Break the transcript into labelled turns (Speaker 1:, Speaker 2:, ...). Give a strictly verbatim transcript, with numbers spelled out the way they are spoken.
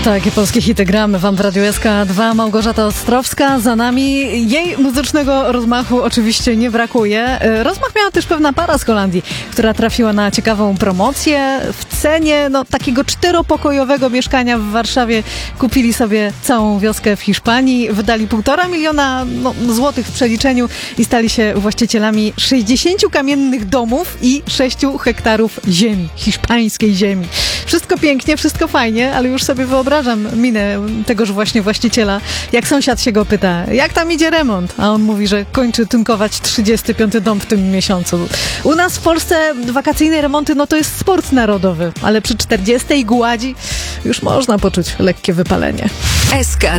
Speaker 1: Takie polskie hity gramy wam w Radiu S K dwa. Małgorzata Ostrowska za nami. Jej muzycznego rozmachu oczywiście nie brakuje. Rozmach miała też pewna para z Holandii, która trafiła na ciekawą promocję. W cenie no, takiego czteropokojowego mieszkania w Warszawie kupili sobie całą wioskę w Hiszpanii. Wydali półtora miliona no, złotych w przeliczeniu i stali się właścicielami sześćdziesięciu kamiennych domów i sześciu hektarów ziemi, hiszpańskiej ziemi. Wszystko pięknie, wszystko fajnie, ale już sobie wyobrażam minę tegoż właśnie właściciela. Jak sąsiad się go pyta, jak tam idzie remont? A on mówi, że kończy tynkować trzydziesty piąty dom w tym miesiącu. U nas w Polsce wakacyjne remonty, no to jest sport narodowy, ale przy czterdziestej gładzi już można poczuć lekkie wypalenie.
Speaker 2: S K